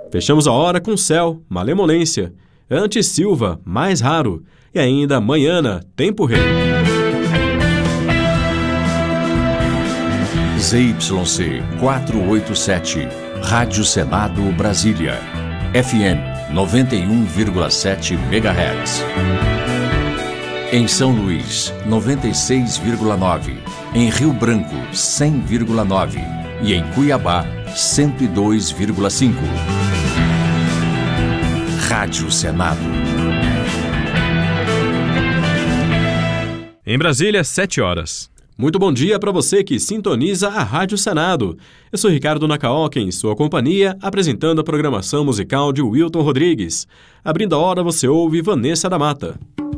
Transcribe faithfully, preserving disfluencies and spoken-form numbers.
Fechamos a hora com Céu, Malemolência. Antes Silva, Mais Raro. E ainda Manhana, Tempo Rei. Z Y C quatrocentos e oitenta e sete, Rádio Senado Brasília. F M noventa e um vírgula sete megahertz. Em São Luís, noventa e seis vírgula nove. Em Rio Branco, cem vírgula nove. E em Cuiabá, cento e dois vírgula cinco. Rádio Senado. Em Brasília, sete horas. Muito bom dia para você que sintoniza a Rádio Senado. Eu sou Ricardo Nacaoca, em sua companhia, apresentando a programação musical de Wilton Rodrigues. Abrindo a hora, você ouve Vanessa da Mata.